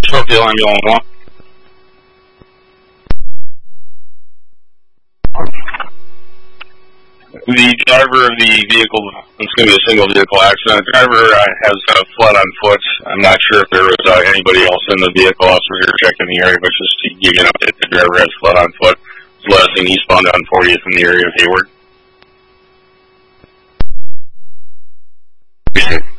Brookdale Ambulance 1. The driver of the vehicle, it's going to be a single vehicle accident. The driver has fled on foot. I'm not sure if there was anybody else in the vehicle. Also, here checking the area, but just to give you an update, the driver has fled on foot. It's last seen eastbound on 40th in the area of Hayward.